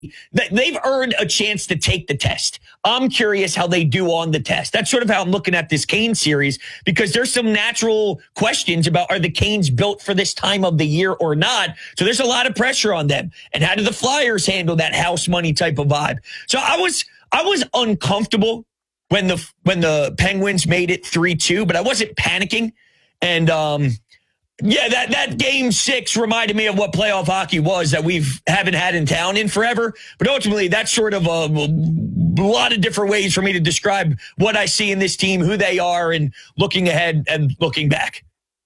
they've earned a chance to take the test. I'm curious how they do on the test. That's sort of how I'm looking at this Canes series, because there's some natural questions about, are the Canes built for this time of the year or not? So there's a lot of pressure on them. And how do the Flyers handle that house money type of vibe? So I was uncomfortable when the Penguins made it 3-2, but I wasn't panicking. And yeah, that game 6 reminded me of what playoff hockey was that haven't had in town in forever. But ultimately, that's sort of a lot of different ways for me to describe what I see in this team, who they are, and looking ahead and looking back.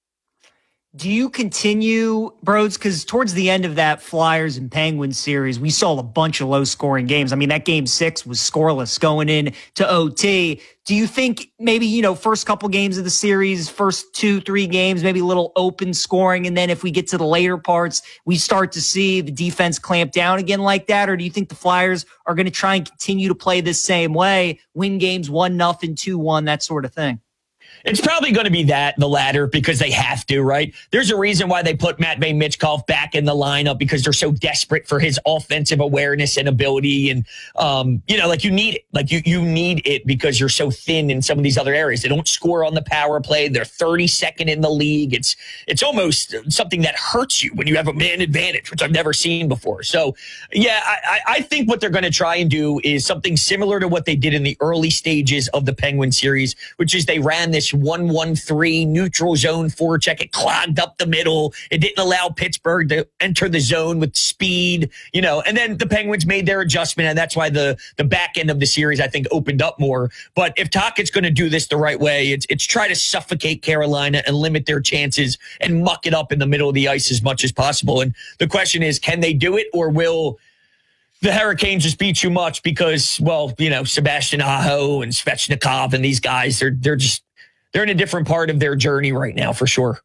Do you continue, Broads? Because towards the end of that Flyers and Penguins series, we saw a bunch of low-scoring games. I mean, that game 6 was scoreless going in to OT. Do you think maybe, first couple games of the series, first 2-3 games, maybe a little open scoring, and then if we get to the later parts, we start to see the defense clamp down again like that? Or do you think the Flyers are going to try and continue to play this same way, win games 1-0, 2-1, that sort of thing? It's probably going to be the latter, because they have to, right? There's a reason why they put Matvei Michkov back in the lineup, because they're so desperate for his offensive awareness and ability. And, you need it. Like you need it because you're so thin in some of these other areas. They don't score on the power play. They're 32nd in the league. It's almost something that hurts you when you have a man advantage, which I've never seen before. So, yeah, I think what they're going to try and do is something similar to what they did in the early stages of the Penguin series, which is they ran this 1-1-3 neutral zone forecheck. It clogged up the middle. It didn't allow Pittsburgh to enter the zone with speed, and then the Penguins made their adjustment, and that's why the back end of the series, I think, opened up more. But if Tocchet's going to do this the right way, it's try to suffocate Carolina and limit their chances and muck it up in the middle of the ice as much as possible. And the question is, can they do it, or will the Hurricanes just be too much? Because, Sebastian Aho and Svechnikov and these guys, they're in a different part of their journey right now, for sure.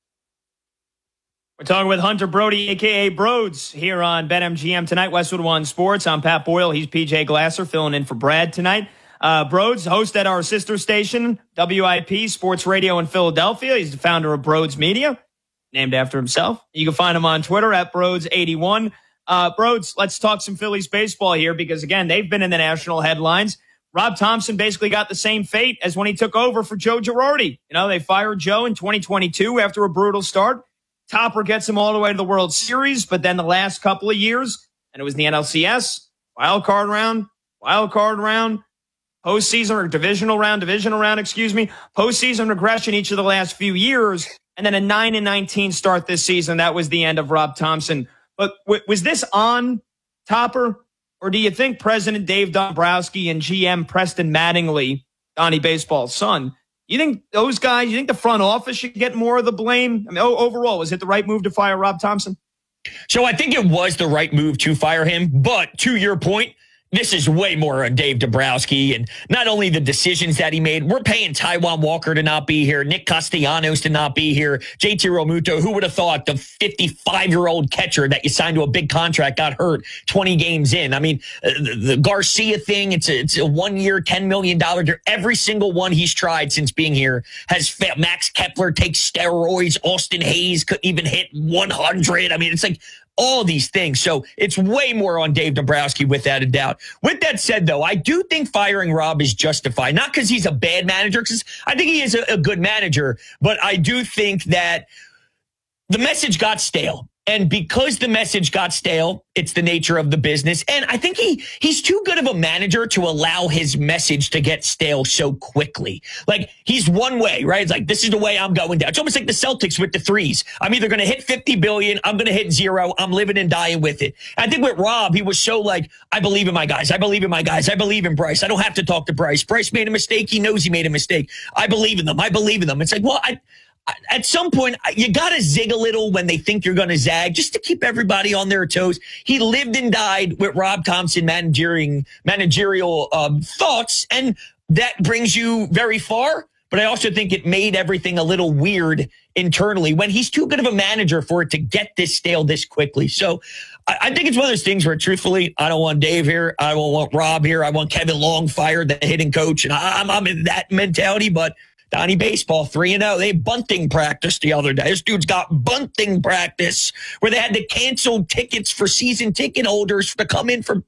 We're talking with Hunter Brody, a.k.a. Broads, here on BetMGM tonight, Westwood One Sports. I'm Pat Boyle. He's PJ Glasser, filling in for Brad tonight. Broads, host at our sister station, WIP Sports Radio in Philadelphia. He's the founder of Broads Media, named after himself. You can find him on Twitter at Broads81. Broads, let's talk some Phillies baseball here, because, again, they've been in the national headlines. Rob Thompson basically got the same fate as when he took over for Joe Girardi. They fired Joe in 2022 after a brutal start. Topper gets him all the way to the World Series, but then the last couple of years, and it was the NLCS, wild card round, postseason or divisional round, postseason regression each of the last few years, and then a 9-19 start this season. That was the end of Rob Thompson. But was this on Topper? Or do you think President Dave Dombrowski and GM Preston Mattingly, Donnie Baseball's son, you think those guys, you think the front office should get more of the blame? I mean, overall, was it the right move to fire Rob Thompson? So I think it was the right move to fire him. But to your point, this is way more on Dave Dombrowski, and not only the decisions that he made. We're paying Taijuan Walker to not be here, Nick Castellanos to not be here, JT Realmuto. Who would have thought the 55-year-old catcher that you signed to a big contract got hurt 20 games in? I mean, the Garcia thing, it's a 1-year, $10 million. Every single one he's tried since being here has failed. Max Kepler takes steroids. Austin Hayes couldn't even hit 100. I mean, it's like all these things. So it's way more on Dave Dombrowski, without a doubt. With that said, though, I do think firing Rob is justified. Not because he's a bad manager, because I think he is a good manager, but I do think that the message got stale. And because the message got stale, it's the nature of the business. And I think he's too good of a manager to allow his message to get stale so quickly. Like, he's one way, right? It's like, this is the way I'm going down. It's almost like the Celtics with the threes. I'm either going to hit 50 billion, I'm going to hit 0. I'm living and dying with it. I think with Rob, he was so like, I believe in my guys. I believe in my guys. I believe in Bryce. I don't have to talk to Bryce. Bryce made a mistake. He knows he made a mistake. I believe in them. I believe in them. It's like, well, at some point, you got to zig a little when they think you're going to zag, just to keep everybody on their toes. He lived and died with Rob Thompson managerial thoughts, and that brings you very far. But I also think it made everything a little weird internally when he's too good of a manager for it to get this stale this quickly. So I think it's one of those things where, truthfully, I don't want Dave here. I don't want Rob here. I want Kevin Long fired, the hitting coach. And I'm in that mentality. But Donnie Baseball 3-0. They had bunting practice the other day. This dude's got bunting practice where they had to cancel tickets for season ticket holders to come in for